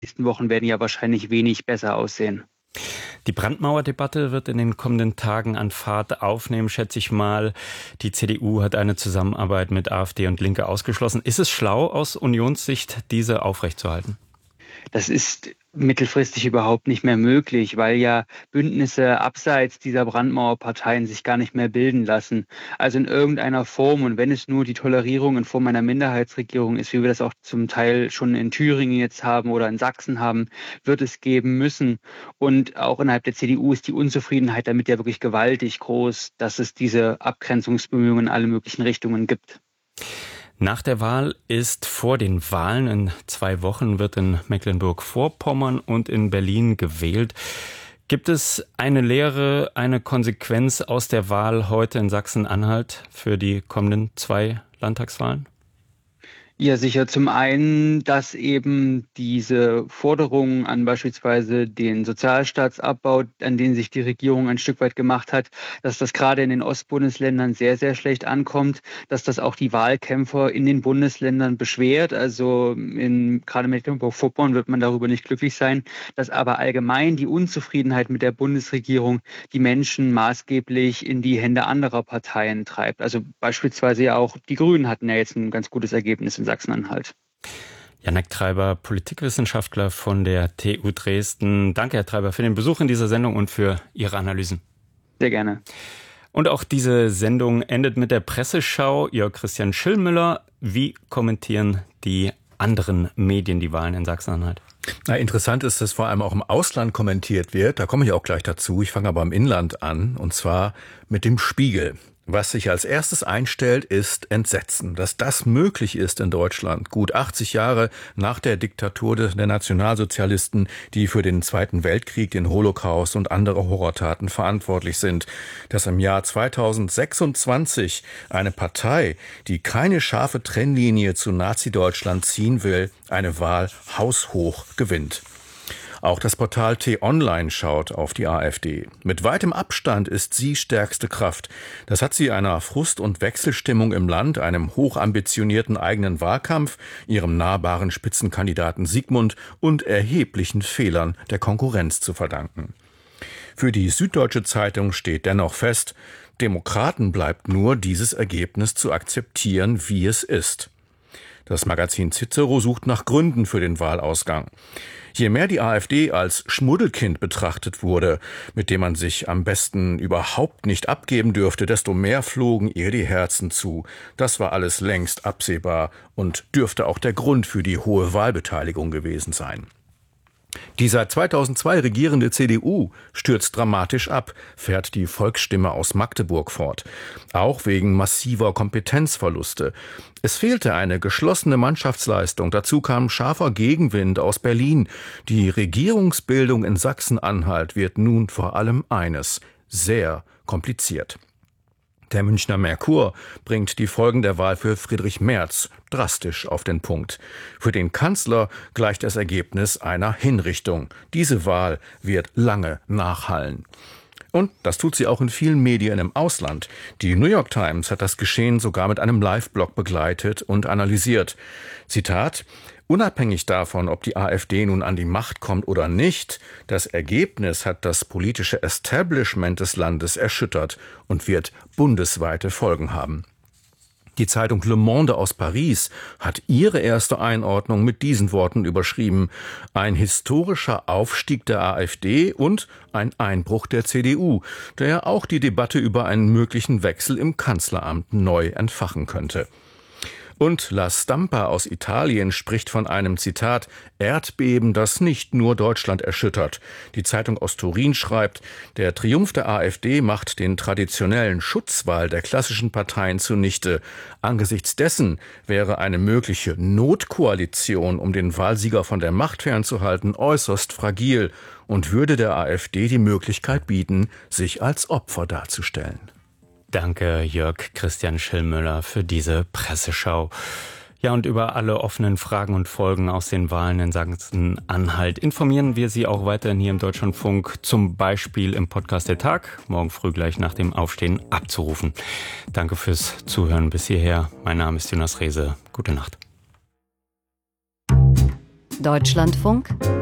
nächsten Wochen werden ja wahrscheinlich wenig besser aussehen. Die Brandmauerdebatte wird in den kommenden Tagen an Fahrt aufnehmen, schätze ich mal. Die CDU hat eine Zusammenarbeit mit AfD und Linke ausgeschlossen. Ist es schlau, aus Unionssicht diese aufrechtzuerhalten? Das ist mittelfristig überhaupt nicht mehr möglich, weil ja Bündnisse abseits dieser Brandmauerparteien sich gar nicht mehr bilden lassen. Also in irgendeiner Form, und wenn es nur die Tolerierung in Form einer Minderheitsregierung ist, wie wir das auch zum Teil schon in Thüringen jetzt haben oder in Sachsen haben, wird es geben müssen. Und auch innerhalb der CDU ist die Unzufriedenheit damit ja wirklich gewaltig groß, dass es diese Abgrenzungsbemühungen in alle möglichen Richtungen gibt. Nach der Wahl ist vor den Wahlen in 2 Wochen wird in Mecklenburg-Vorpommern und in Berlin gewählt. Gibt es eine Lehre, eine Konsequenz aus der Wahl heute in Sachsen-Anhalt für die kommenden 2 Landtagswahlen? Ja, sicher. Zum einen, dass eben diese Forderungen an beispielsweise den Sozialstaatsabbau, an den sich die Regierung ein Stück weit gemacht hat, dass das gerade in den Ostbundesländern sehr, sehr schlecht ankommt, dass das auch die Wahlkämpfer in den Bundesländern beschwert. Also gerade in Mecklenburg-Vorpommern wird man darüber nicht glücklich sein, dass aber allgemein die Unzufriedenheit mit der Bundesregierung die Menschen maßgeblich in die Hände anderer Parteien treibt. Also beispielsweise ja auch die Grünen hatten ja jetzt ein ganz gutes Ergebnis in Sachsen-Anhalt. Janek Treiber, Politikwissenschaftler von der TU Dresden. Danke, Herr Treiber, für den Besuch in dieser Sendung und für Ihre Analysen. Sehr gerne. Und auch diese Sendung endet mit der Presseschau. Jörg Christian Schillmüller, wie kommentieren die anderen Medien die Wahlen in Sachsen-Anhalt? Interessant ist, dass vor allem auch im Ausland kommentiert wird. Da komme ich auch gleich dazu. Ich fange aber im Inland an, und zwar mit dem Spiegel. Was sich als erstes einstellt, ist Entsetzen. Dass das möglich ist in Deutschland, gut 80 Jahre nach der Diktatur der Nationalsozialisten, die für den Zweiten Weltkrieg, den Holocaust und andere Horrortaten verantwortlich sind. Dass im Jahr 2026 eine Partei, die keine scharfe Trennlinie zu Nazi-Deutschland ziehen will, eine Wahl haushoch gewinnt. Auch das Portal T-Online schaut auf die AfD. Mit weitem Abstand ist sie stärkste Kraft. Das hat sie einer Frust- und Wechselstimmung im Land, einem hochambitionierten eigenen Wahlkampf, ihrem nahbaren Spitzenkandidaten Sigmund und erheblichen Fehlern der Konkurrenz zu verdanken. Für die Süddeutsche Zeitung steht dennoch fest, Demokraten bleibt nur, dieses Ergebnis zu akzeptieren, wie es ist. Das Magazin Cicero sucht nach Gründen für den Wahlausgang. Je mehr die AfD als Schmuddelkind betrachtet wurde, mit dem man sich am besten überhaupt nicht abgeben dürfte, desto mehr flogen ihr die Herzen zu. Das war alles längst absehbar und dürfte auch der Grund für die hohe Wahlbeteiligung gewesen sein. Die seit 2002 regierende CDU stürzt dramatisch ab, fährt die Volksstimme aus Magdeburg fort. Auch wegen massiver Kompetenzverluste. Es fehlte eine geschlossene Mannschaftsleistung. Dazu kam scharfer Gegenwind aus Berlin. Die Regierungsbildung in Sachsen-Anhalt wird nun vor allem eines: sehr kompliziert. Der Münchner Merkur bringt die Folgen der Wahl für Friedrich Merz drastisch auf den Punkt. Für den Kanzler gleicht das Ergebnis einer Hinrichtung. Diese Wahl wird lange nachhallen. Und das tut sie auch in vielen Medien im Ausland. Die New York Times hat das Geschehen sogar mit einem Live-Blog begleitet und analysiert. Zitat: Unabhängig davon, ob die AfD nun an die Macht kommt oder nicht, das Ergebnis hat das politische Establishment des Landes erschüttert und wird bundesweite Folgen haben. Die Zeitung Le Monde aus Paris hat ihre erste Einordnung mit diesen Worten überschrieben: Ein historischer Aufstieg der AfD und ein Einbruch der CDU, der ja auch die Debatte über einen möglichen Wechsel im Kanzleramt neu entfachen könnte. Und La Stampa aus Italien spricht von einem, Zitat, Erdbeben, das nicht nur Deutschland erschüttert. Die Zeitung aus Turin schreibt, der Triumph der AfD macht den traditionellen Schutzwall der klassischen Parteien zunichte. Angesichts dessen wäre eine mögliche Notkoalition, um den Wahlsieger von der Macht fernzuhalten, äußerst fragil und würde der AfD die Möglichkeit bieten, sich als Opfer darzustellen. Danke, Jörg Christian Schillmüller, für diese Presseschau. Ja, und über alle offenen Fragen und Folgen aus den Wahlen in Sachsen-Anhalt informieren wir Sie auch weiterhin hier im Deutschlandfunk, zum Beispiel im Podcast Der Tag, morgen früh gleich nach dem Aufstehen abzurufen. Danke fürs Zuhören bis hierher. Mein Name ist Jonas Rehse. Gute Nacht. Deutschlandfunk